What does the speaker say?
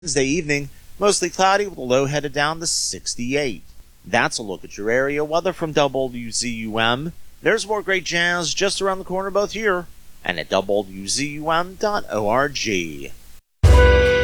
Wednesday evening, mostly cloudy with a low headed down to 68. That's a look at your area weather from WZUM. There's more great jazz just around the corner both here and at WZUM.org.